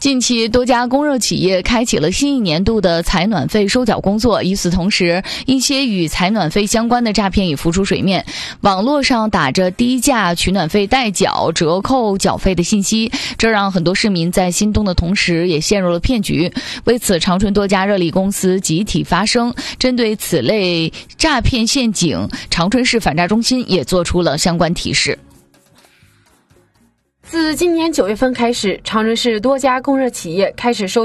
近期，多家供热企业开启了新一年度的采暖费收缴工作。与此同时，一些与采暖费相关的诈骗已浮出水面。网络上打着低价取暖费代缴、折扣缴费的信息，这让很多市民在心动的同时也陷入了骗局。为此，长春多家热力公司集体发声，针对此类诈骗陷阱，长春市反诈中心也做出了相关提示。 自今年9月份开始，长春市多家供热企业开始收